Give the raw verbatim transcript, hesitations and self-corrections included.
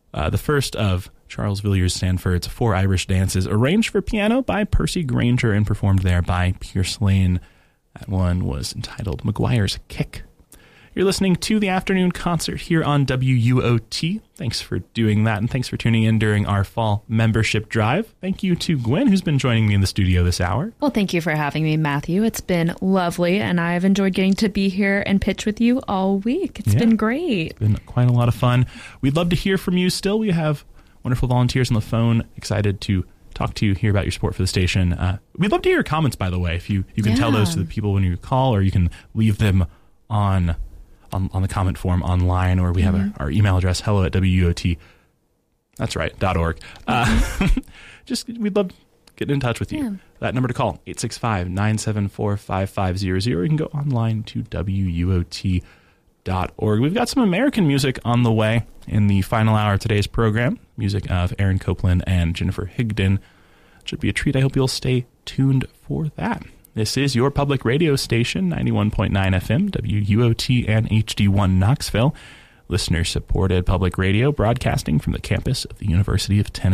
uh, the first of Charles Villiers Sanford's Four Irish Dances, arranged for piano by Percy Granger and performed there by Pierce Lane. That one was entitled McGuire's Kick. You're listening to the afternoon concert here on W U O T. Thanks for doing that, and thanks for tuning in during our fall membership drive. Thank you to Gwen, who's been joining me in the studio this hour. Well, thank you for having me, Matthew. It's been lovely, and I've enjoyed getting to be here and pitch with you all week. It's yeah, been great. It's been quite a lot of fun. We'd love to hear from you still. We have wonderful volunteers on the phone, excited to talk to you, hear about your support for the station. Uh, we'd love to hear your comments, by the way. If you, you can yeah. tell those to the people when you call, or you can leave them on... On, on the comment form online, or we have mm-hmm. our, our email address, hello at W U O T. That's right, dot org. Mm-hmm. Uh, just, we'd love to get in touch with you. Yeah. That number to call, eight six five, nine seven four, five five zero zero. You can go online to W U O T dot org. We've got some American music on the way in the final hour of today's program. Music of Aaron Copland and Jennifer Higdon. It should be a treat. I hope you'll stay tuned for that. This is your public radio station, ninety-one point nine F M, W U O T and H D one Knoxville. Listener-supported public radio broadcasting from the campus of the University of Tennessee.